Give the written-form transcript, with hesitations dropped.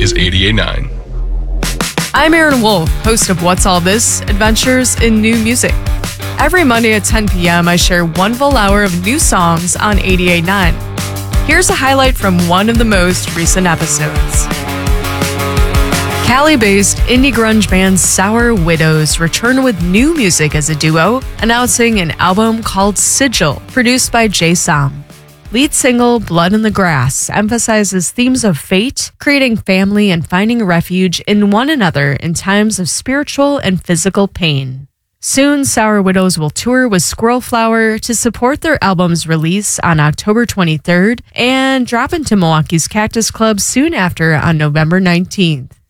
is 88.9. I'm Aaron Wolf, host of What's All This? Adventures in New Music. Every Monday at 10 p.m., I share one full hour of new songs on 88.9. Here's a highlight from one of the most recent episodes. Cali-based indie grunge band Sour Widows return with new music as a duo, announcing an album called Sigil, produced by Jay Som. Lead single Blood in the Grass emphasizes themes of fate, creating family, and finding refuge in one another in times of spiritual and physical pain. Soon, Sour Widows will tour with Squirrel Flower to support their album's release on October 23rd and drop into Milwaukee's Cactus Club soon after on November 19th.